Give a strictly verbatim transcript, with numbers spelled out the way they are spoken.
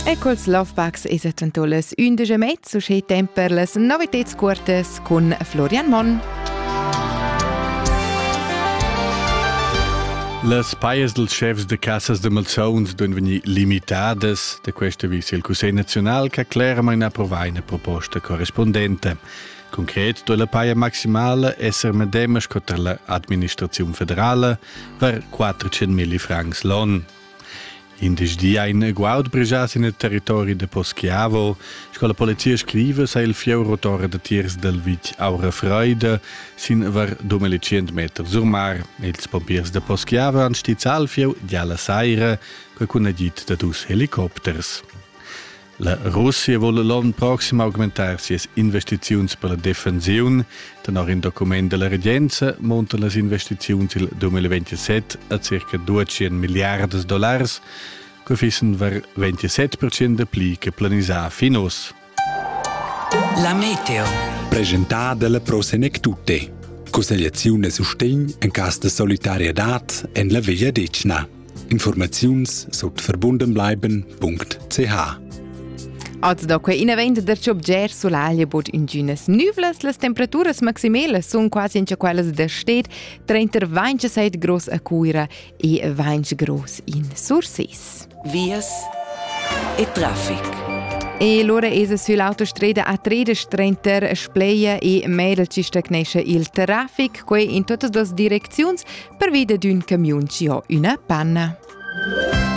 E col Lovebugs es attentolas undici met, so c'è tempo per le novità corte con Florian Mon. Les paias dels chefs de cassas de malsauns devono venir limitades. Da questa vis il Consiglio Nazionale che chiaramente approva una proposta corrispondente. Concret, do la paia maximale esser medemes contra l'amministrazione federale per quattrocento francs l'anno. In desdì ein guard brejas in il territorio de Poschiavo, sco la polizia scrive sa il fiaurotore de tiers del vich Aura Freude sin ver duemilacento meter sur mar. Els pompiers de Poschiavo han stits al fiau gialla saira, che cun agit da dus helicopters. La Russia vuole l'anno prossimo augmentar sies investiziuns per la defensione. Tenor in document de la regenza montan las investiziuns il duemilaventisette a circa duecento miliardi dollars, che fissen ver ventisette per cento de pli che planisà finos. La meteo. Presentata la Prosenectute. Consigliazione sustegn in cas de solidarietà en la Via Decna. Informaziuns sot verbundenbleiben punkt c h. Oggi dopo in evento del Ciobger sull'alia bod in giunas nuvlas, le temperature maximali sono quasi in quelle da sted, tra ventisette gros a Cuira e venti gros in Sursis. Vias e traffic. E l'ora è sull'autostrada A tredici trenta Spleia e Mädel ci stagnesce il traffic, qui in tutte le direzioni per via di un camion ci ha una panna.